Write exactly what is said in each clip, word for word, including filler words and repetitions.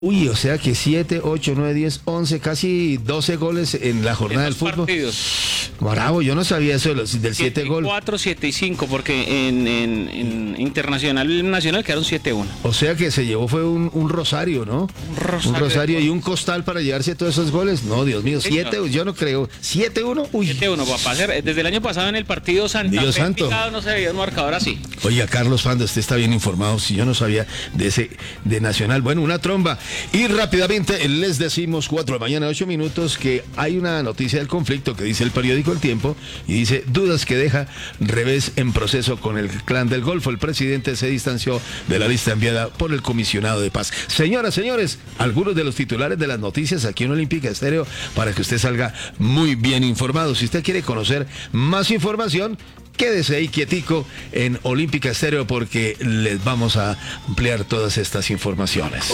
Uy, o sea que siete, ocho, nueve, diez, once, casi doce goles en la jornada del fútbol. Partidos. Bravo, yo no sabía eso de los, del siete gol. cuatro, siete y cinco, porque en, en, en internacional y nacional quedaron siete uno. O sea que se llevó fue un, un rosario, ¿no? Un rosario, un rosario y un costal para llevarse todos esos goles. No, Dios mío, siete, yo no creo. siete uno, uy. siete uno, papá. Desde el año pasado en el partido Santa Dios Fe santo. Picado no se veía un marcador así. Oiga, Carlos Fando, usted está bien informado. Si yo no sabía de ese, de Nacional. Bueno, una tromba. Y rápidamente les decimos, cuatro de la mañana, ocho minutos, que hay una noticia del conflicto que dice el periódico El Tiempo y dice, dudas que deja revés en proceso con el clan del Golfo. El presidente se distanció de la lista enviada por el comisionado de paz. Señoras, señores, algunos de los titulares de las noticias aquí en Olímpica Estéreo para que usted salga muy bien informado. Si usted quiere conocer más información, quédese ahí quietico en Olímpica Estéreo porque les vamos a ampliar todas estas informaciones.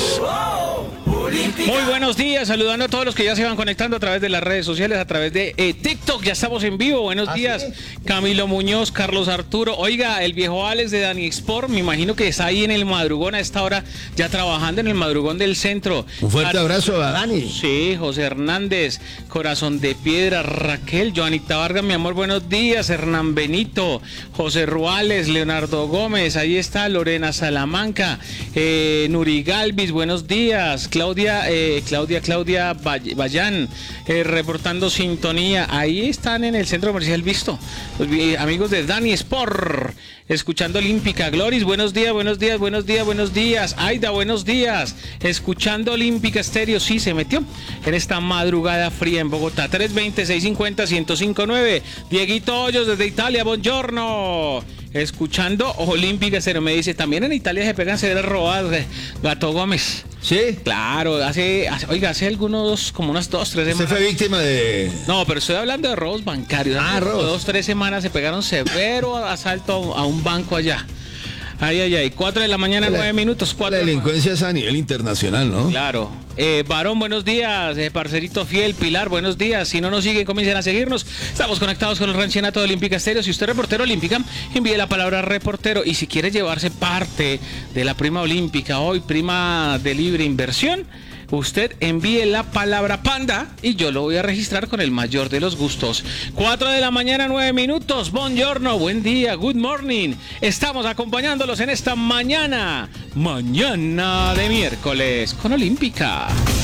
Muy buenos días, saludando a todos los que ya se van conectando a través de las redes sociales, a través de eh, TikTok, ya estamos en vivo. Buenos ¿Ah, días, sí? Camilo Muñoz, Carlos Arturo. Oiga, el viejo Alex de Dani Export, me imagino que está ahí en el madrugón a esta hora, ya trabajando en el madrugón del centro. Un fuerte Ar abrazo a Dani. Sí, José Hernández, Corazón de Piedra, Raquel, Joanita Vargas, mi amor, buenos días, Hernán Benito, José Ruales, Leonardo Gómez, ahí está Lorena Salamanca, eh, Nuri Galvis, buenos días, Claudia, eh, Claudia, Claudia Bayán, eh, reportando sintonía, ahí están en el centro comercial Visto, los eh, amigos de Dani Sport, escuchando Olímpica. Gloris, buenos días, buenos días, buenos días, buenos días. Aida, buenos días, escuchando Olímpica Estéreo, sí, se metió en esta madrugada fría en Bogotá, tres veinte, seiscientos cincuenta, ciento cinco nueve, Dieguito Hoyos desde Italia, buongiorno, escuchando Olímpica Estéreo, me dice, también en Italia se pegan severas robadas, Gato Gómez. ¿Sí? Claro, hace, hace, oiga, hace algunos, como unas dos, tres semanas. ¿Usted fue víctima de...? No, pero estoy hablando de robos bancarios. Ah, robos. Dos, tres semanas se pegaron severo asalto a un banco allá. Ay, ay, ay, cuatro de la mañana, La- nueve minutos. La Cuatro delincuencia es a nivel internacional, ¿no? Claro. Eh, Varón, buenos días. Eh, parcerito fiel, Pilar, buenos días. Si no nos siguen, comiencen a seguirnos. Estamos conectados con el ranchenato de Olímpica Estéreo. Si usted es reportero olímpica, envíe la palabra reportero. Y si quiere llevarse parte de la prima olímpica, hoy prima de libre inversión, usted envíe la palabra panda y yo lo voy a registrar con el mayor de los gustos. cuatro de la mañana, nueve minutos. Buongiorno, buen día, good morning. Estamos acompañándolos en esta mañana, mañana de miércoles con Olímpica.